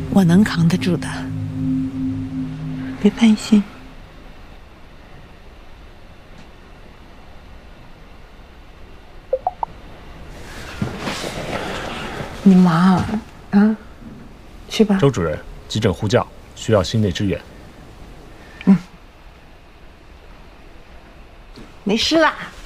我能扛得住的，别担心。你忙啊，去吧。 周主任，急诊呼叫，需要心内支援。 没事啦。